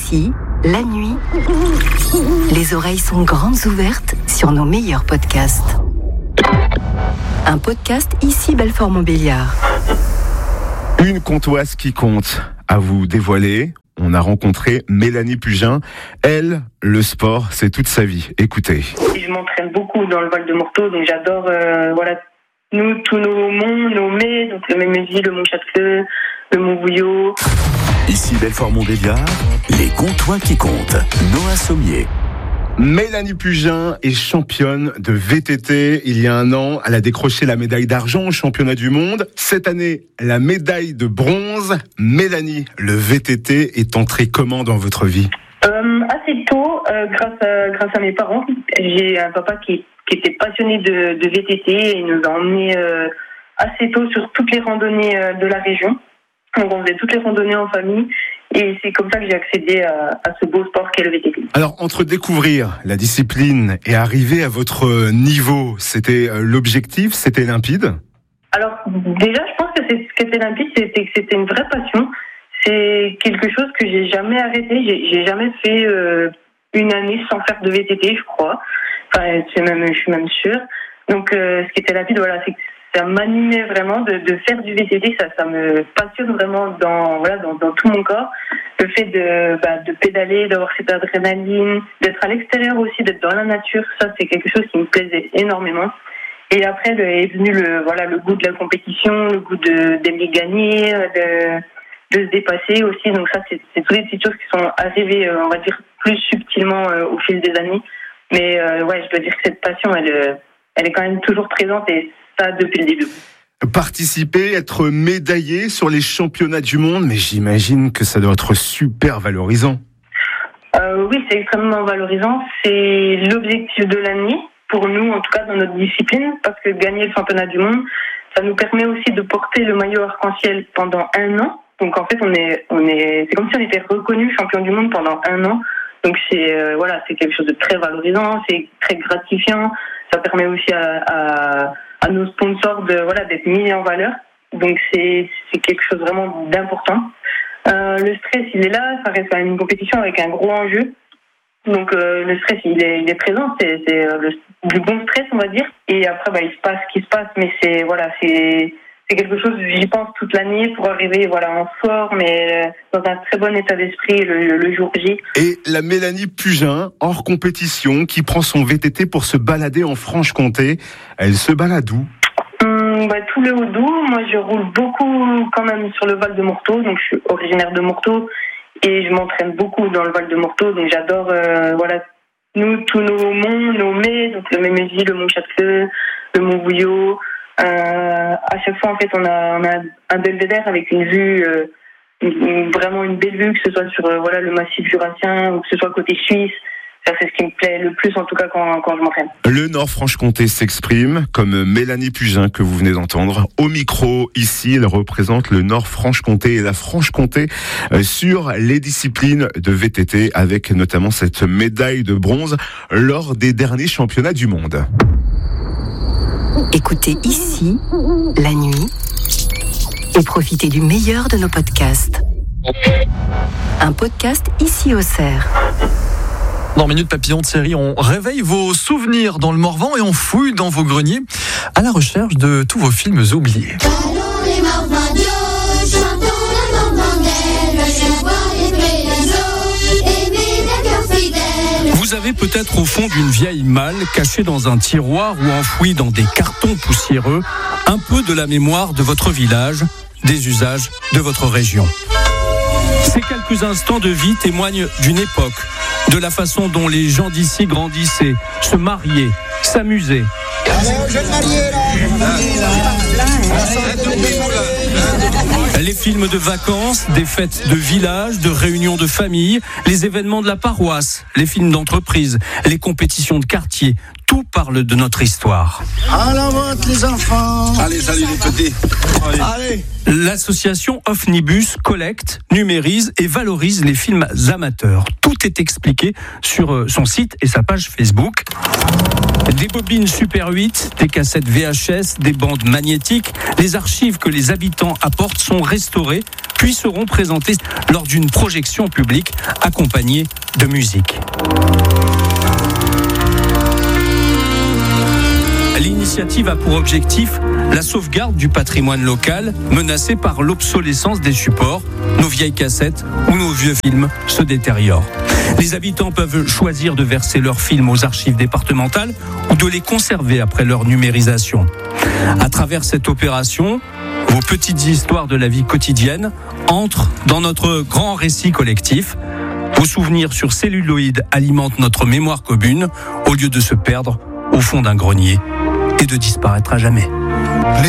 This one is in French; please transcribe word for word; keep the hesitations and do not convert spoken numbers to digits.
Ici, la nuit, les oreilles sont grandes ouvertes sur nos meilleurs podcasts. Un podcast Ici Belfort-Montbéliard. Une comptoise qui compte à vous dévoiler. On a rencontré Mélanie Pugin. Elle, le sport, c'est toute sa vie. Écoutez. Je m'entraîne beaucoup dans le Val-de-Morteau, donc j'adore, euh, voilà, nous, tous nos monts, nos mets, donc le Mémézy, le Mont-Châteleux, le Mont-Bouillot. Ici Belfort-Montbéliard, les comptoirs qui comptent. Noah Sommier. Mélanie Pugin est championne de V T T. Il y a un an, elle a décroché la médaille d'argent au championnat du monde. Cette année, la médaille de bronze. Mélanie, le V T T est entré comment dans votre vie ? euh, Assez tôt, euh, grâce, à, grâce à mes parents. J'ai un papa qui, qui était passionné de, de V T T et il nous a emmenés euh, assez tôt sur toutes les randonnées euh, de la région. Donc on faisait toutes les randonnées en famille. Et c'est comme ça que j'ai accédé à, à ce beau sport qu'est le V T T. Alors, entre découvrir la discipline et arriver à votre niveau, c'était l'objectif, c'était limpide ? Alors, déjà, je pense que c'est, ce qui était limpide, c'était que c'était une vraie passion. C'est quelque chose que j'ai jamais arrêté. J'ai, j'ai jamais fait euh, une année sans faire de V T T, je crois. Enfin, c'est même, je suis même sûre. Donc, euh, ce qui était limpide, voilà, c'est que ça m'animait vraiment de, de faire du V T T, ça, ça me passionne vraiment dans, voilà, dans, dans tout mon corps. Le fait de, bah, de pédaler, d'avoir cette adrénaline, d'être à l'extérieur aussi, d'être dans la nature, ça c'est quelque chose qui me plaisait énormément. Et après est venu le, voilà, le goût de la compétition, le goût de, d'aimer gagner, de, de se dépasser aussi. Donc ça c'est, c'est toutes les petites choses qui sont arrivées, on va dire, plus subtilement euh, au fil des années. Mais euh, ouais, je dois dire que cette passion, elle, elle est quand même toujours présente et ça depuis le début. Participer, être médaillé sur les championnats du monde, mais j'imagine que ça doit être super valorisant. Euh, oui, c'est extrêmement valorisant. C'est l'objectif de l'année, pour nous, en tout cas dans notre discipline, parce que gagner le championnat du monde, ça nous permet aussi de porter le maillot arc-en-ciel pendant un an. Donc en fait, on est, on est, c'est comme si on était reconnu champion du monde pendant un an. Donc c'est, euh, voilà, c'est quelque chose de très valorisant, c'est très gratifiant. Ça permet aussi à, à à nos sponsors de voilà d'être mis en valeur, donc c'est c'est quelque chose vraiment d'important. Euh, le stress il est là, ça reste quand même une compétition avec un gros enjeu, donc euh, le stress il est il est présent, c'est c'est le, du bon stress on va dire, et après bah il se passe ce qui se passe, mais c'est voilà c'est c'est quelque chose j'y pense toute l'année pour arriver voilà en forme et dans un très bon état d'esprit le, le jour J. Et la Mélanie Pugin, hors compétition, qui prend son V T T pour se balader en Franche-Comté, elle se balade où ? Hum, bah, tout le Haut-Doubs. Moi je roule beaucoup quand même sur le Val-de-Morteau, donc je suis originaire de Morteau et je m'entraîne beaucoup dans le Val-de-Morteau, donc j'adore euh, voilà nous tous nos monts, nos mets, donc le Mémézy, le Mont-Châteleux, le Mont-Bouillot. Euh, à chaque fois en fait on a, on a un belvédère avec une vue euh, une, une, vraiment une belle vue, que ce soit sur euh, voilà le massif jurassien ou que ce soit côté suisse. Ça c'est ce qui me plaît le plus en tout cas quand, quand je m'entraîne. Le Nord-Franche-Comté s'exprime comme Mélanie Pugin que vous venez d'entendre au micro ici. Elle représente le Nord-Franche-Comté et la Franche-Comté euh, sur les disciplines de V T T avec notamment cette médaille de bronze lors des derniers championnats du monde. Écoutez Ici, la nuit, et profitez du meilleur de nos podcasts. Un podcast Ici Auxerre. Dans Minute Papillon de série, on réveille vos souvenirs dans le Morvan et on fouille dans vos greniers à la recherche de tous vos films oubliés. Allons les Morvandiaux, chantons la Morvandelle, je vois les prés les eaux, et mes cœurs fidèles. Vous avez peut-être au fond d'une vieille malle, cachée dans un tiroir ou enfouie dans des cartons poussiéreux, un peu de la mémoire de votre village, des usages de votre région. Ces quelques instants de vie témoignent d'une époque, de la façon dont les gens d'ici grandissaient, se mariaient, s'amusaient. Les films de vacances, des fêtes de village, de réunions de famille, les événements de la paroisse, les films d'entreprise, les compétitions de quartier, tout tout parle de notre histoire. À la vôtre les enfants. Allez, salut les petits. Allez. Allez. L'association Ofnibus collecte, numérise et valorise les films amateurs. Tout est expliqué sur son site et sa page Facebook. Des bobines Super huit, des cassettes V H S, des bandes magnétiques, les archives que les habitants apportent sont restaurées, puis seront présentées lors d'une projection publique accompagnée de musique. L'initiative a pour objectif la sauvegarde du patrimoine local menacé par l'obsolescence des supports. Nos vieilles cassettes ou nos vieux films se détériorent. Les habitants peuvent choisir de verser leurs films aux archives départementales ou de les conserver après leur numérisation. À travers cette opération, vos petites histoires de la vie quotidienne entrent dans notre grand récit collectif. Vos souvenirs sur celluloïd alimentent notre mémoire commune au lieu de se perdre au fond d'un grenier et de disparaître à jamais.